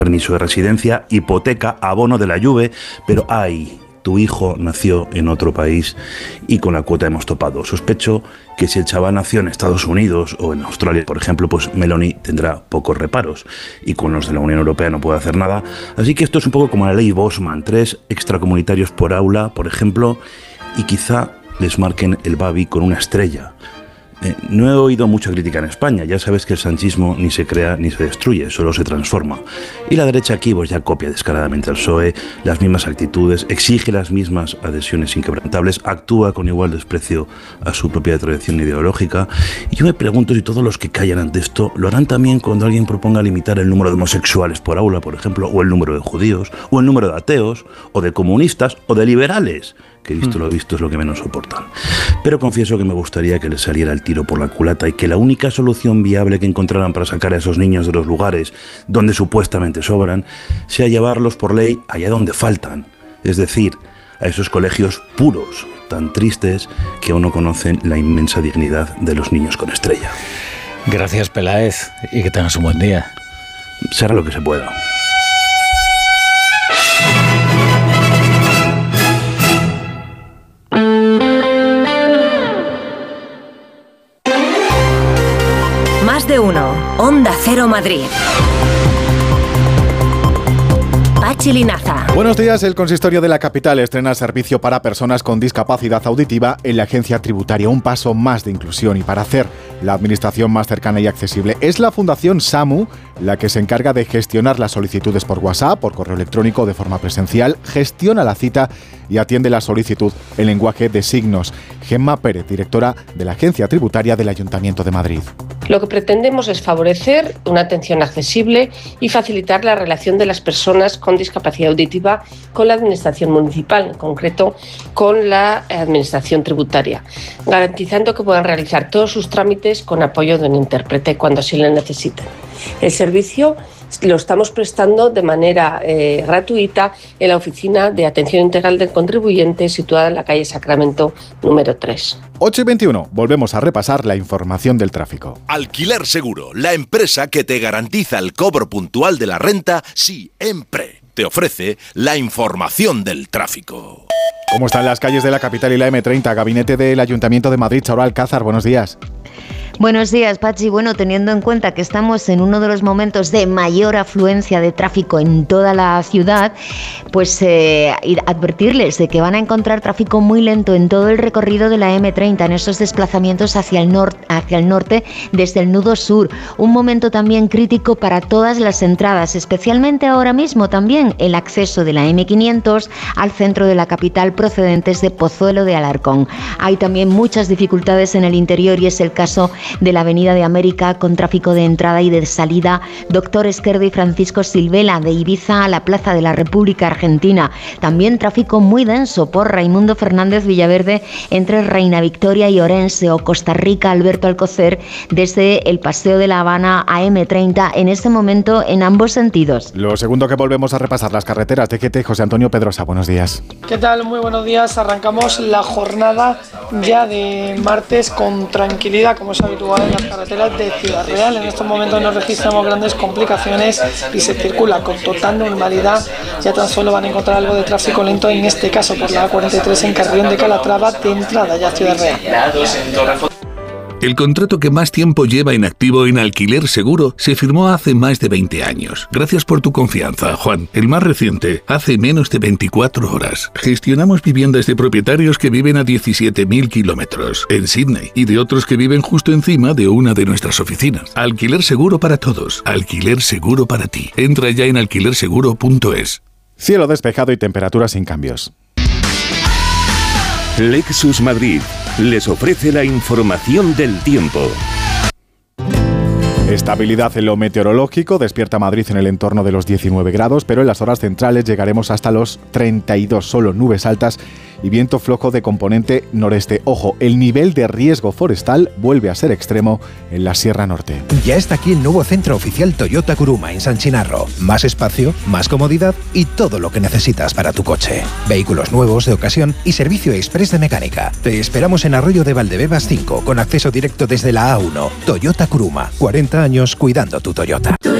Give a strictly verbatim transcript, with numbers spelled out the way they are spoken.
permiso de residencia, hipoteca, abono de la Juve, pero ¡ay! Tu hijo nació en otro país y con la cuota hemos topado. Sospecho que si el chaval nació en Estados Unidos o en Australia, por ejemplo, pues Meloni tendrá pocos reparos y con los de la Unión Europea no puede hacer nada. Así que esto es un poco como la ley Bosman, tres extracomunitarios por aula, por ejemplo, y quizá les marquen el babi con una estrella. Eh, no he oído mucha crítica en España, ya sabes que el sanchismo ni se crea ni se destruye, solo se transforma. Y la derecha aquí pues ya copia descaradamente al P S O E, las mismas actitudes, exige las mismas adhesiones inquebrantables, actúa con igual desprecio a su propia tradición ideológica. Y yo me pregunto si todos los que callan ante esto lo harán también cuando alguien proponga limitar el número de homosexuales por aula, por ejemplo, o el número de judíos, o el número de ateos, o de comunistas, o de liberales, que visto lo visto es lo que menos soportan. Pero confieso que me gustaría que les saliera el tiro por la culata y que la única solución viable que encontraran para sacar a esos niños de los lugares donde supuestamente sobran sea llevarlos por ley allá donde faltan, es decir, a esos colegios puros, tan tristes que aún no conocen la inmensa dignidad de los niños con estrella. Gracias, Peláez, y que tengas un buen día. Será lo que se pueda. Más de uno. Onda Cero Madrid. Pachi Linaza. Buenos días. El consistorio de la capital estrena servicio para personas con discapacidad auditiva en la agencia tributaria. Un paso más de inclusión y para hacer la administración más cercana y accesible. Es la Fundación SAMU la que se encarga de gestionar las solicitudes por WhatsApp, por correo electrónico, de forma presencial, gestiona la cita y atiende la solicitud en lenguaje de signos. Gemma Pérez, directora de la agencia tributaria del Ayuntamiento de Madrid. Lo que pretendemos es favorecer una atención accesible y facilitar la relación de las personas con discapacidad auditiva con la administración municipal, en concreto con la administración tributaria, garantizando que puedan realizar todos sus trámites con apoyo de un intérprete cuando así lo necesiten. El servicio lo estamos prestando de manera eh, gratuita en la Oficina de Atención Integral del Contribuyente situada en la calle Sacramento número tres. ocho y veintiuno. Volvemos a repasar la información del tráfico. Alquiler Seguro, la empresa que te garantiza el cobro puntual de la renta siempre. Te ofrece la información del tráfico. ¿Cómo están las calles de la capital y la eme treinta? Gabinete del Ayuntamiento de Madrid, Charo Alcázar, buenos días. Buenos días, Pachi. Bueno, teniendo en cuenta que estamos en uno de los momentos de mayor afluencia de tráfico en toda la ciudad, pues eh, advertirles de que van a encontrar tráfico muy lento en todo el recorrido de la eme treinta, en esos desplazamientos hacia el, nor- hacia el norte desde el nudo sur. Un momento también crítico para todas las entradas, especialmente ahora mismo también el acceso de la eme quinientos al centro de la capital procedentes de Pozuelo de Alarcón. Hay también muchas dificultades en el interior y es el caso de la Avenida de América con tráfico de entrada y de salida Doctor Esquerdo y Francisco Silvela, de Ibiza a la Plaza de la República Argentina. También tráfico muy denso por Raimundo Fernández Villaverde entre Reina Victoria y Orense o Costa Rica Alberto Alcocer desde el Paseo de La Habana a eme treinta en este momento en ambos sentidos. Lo segundo que volvemos a repasar las carreteras de G T, José Antonio Pedrosa, buenos días. ¿Qué tal? Muy buenos días. Arrancamos la jornada ya de martes con tranquilidad, como es habitual en las carreteras de Ciudad Real. En estos momentos no registramos grandes complicaciones y se circula con total normalidad. Ya tan solo van a encontrar algo de tráfico lento, en este caso por la A cuarenta y tres en Carrión de Calatrava, de entrada ya a Ciudad Real. El contrato que más tiempo lleva inactivo en Alquiler Seguro se firmó hace más de veinte años. Gracias por tu confianza, Juan. El más reciente, hace menos de veinticuatro horas. Gestionamos viviendas de propietarios que viven a diecisiete mil kilómetros en Sydney y de otros que viven justo encima de una de nuestras oficinas. Alquiler Seguro para todos. Alquiler Seguro para ti. Entra ya en alquiler seguro punto es. Cielo despejado y temperaturas sin cambios. Lexus Madrid les ofrece la información del tiempo. Estabilidad en lo meteorológico, despierta Madrid en el entorno de los diecinueve grados, pero en las horas centrales llegaremos hasta los treinta y dos, solo nubes altas y viento flojo de componente noreste. Ojo, el nivel de riesgo forestal vuelve a ser extremo en la Sierra Norte. Ya está aquí el nuevo centro oficial Toyota Kuruma en San Chinarro. Más espacio, más comodidad y todo lo que necesitas para tu coche. Vehículos nuevos, de ocasión y servicio express de mecánica. Te esperamos en Arroyo de Valdebebas cinco, con acceso directo desde la A uno. Toyota Kuruma, cuarenta años cuidando tu Toyota.